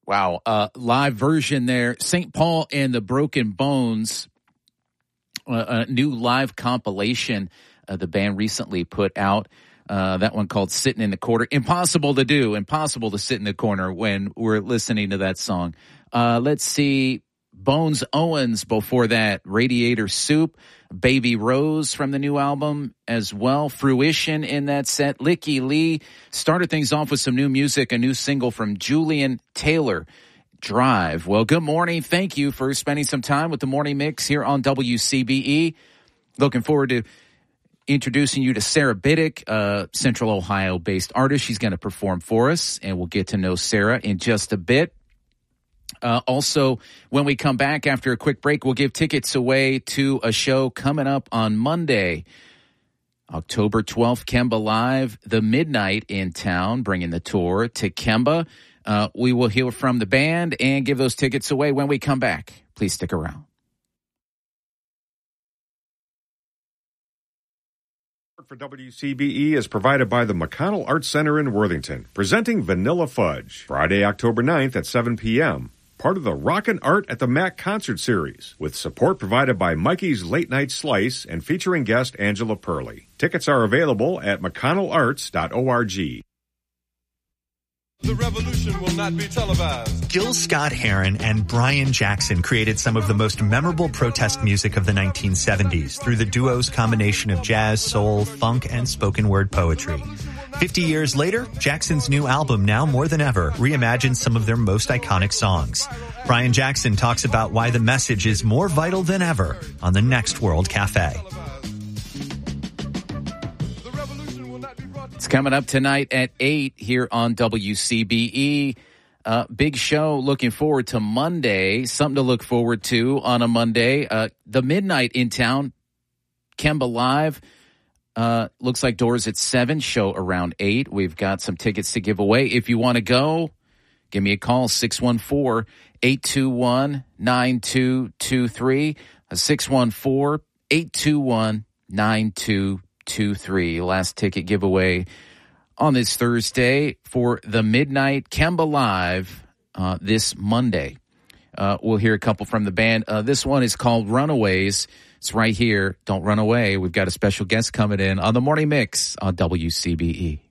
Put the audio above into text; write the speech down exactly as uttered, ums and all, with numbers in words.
Wow. Uh, live version there. Saint Paul and the Broken Bones, uh, a new live compilation uh, the band recently put out. Uh, that one called Sitting in the Corner. Impossible to do. Impossible to sit in the corner when we're listening to that song. Uh, let's see. Bones Owens before that. Radiator Soup. Baby Rose from the new album as well. Fruition in that set. Licky Lee started things off with some new music, a new single from Julian Taylor, Drive. Well, good morning. Thank you for spending some time with the Morning Mix here on W C B E. Looking forward to introducing you to Sarah Biddick, a Central Ohio-based artist. She's going to perform for us, and we'll get to know Sarah in just a bit. Uh, also, when we come back after a quick break, we'll give tickets away to a show coming up on Monday, October twelfth, Kemba Live, the Midnight in town, bringing the tour to Kemba. Uh, we will hear from the band and give those tickets away when we come back. Please stick around. For W C B E is provided by the McConnell Arts Center in Worthington, presenting Vanilla Fudge, Friday, October ninth at seven p.m., part of the Rockin' Art at the Mac concert series, with support provided by Mikey's Late Night Slice and featuring guest Angela Purley. Tickets are available at mcconnell arts dot org. The revolution will not be televised. Gil Scott-Heron and Brian Jackson created some of the most memorable protest music of the nineteen seventies through the duo's combination of jazz, soul, funk, and spoken word poetry. Fifty years later, Jackson's new album, Now More Than Ever, reimagines some of their most iconic songs. Brian Jackson talks about why the message is more vital than ever on the Next World Cafe. It's coming up tonight at eight here on W C B E. Uh, big show. Looking forward to Monday. Something to look forward to on a Monday. Uh, the Midnight in town, Kemba Live. Uh, looks like doors at seven, show around eight. We've got some tickets to give away. If you want to go, give me a call, six one four, eight two one, nine two two three, six one four, eight two one, nine two two three. Last ticket giveaway on this Thursday for the Midnight Kemba Live uh, this Monday. Uh, we'll hear a couple from the band. Uh, this one is called Runaways. It's right here. Don't run away. We've got a special guest coming in on the Morning Mix on W C B E.